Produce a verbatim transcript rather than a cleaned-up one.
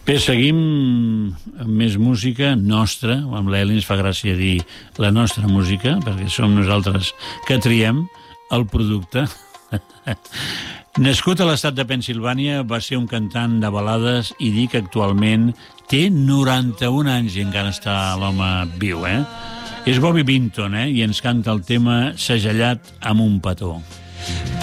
Bé, seguim amb més música nostra. Amb l'Eli ens fa gràcia dir la nostra música, perquè som nosaltres que triem el producte. Nascut a l'estat de Pennsilvània, va ser un cantant de balades i dir que actualment té noranta-un anys i encara està l'home viu, eh? És Bobby Vinton, eh? I ens canta el tema Segellat amb un petó.